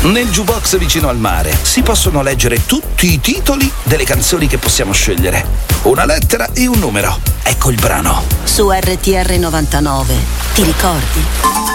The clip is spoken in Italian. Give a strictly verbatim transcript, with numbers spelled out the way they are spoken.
Nel jukebox vicino al mare si possono leggere tutti i titoli delle canzoni che possiamo scegliere. Una lettera e un numero. Ecco il brano. Su R T R novantanove. Ti ricordi?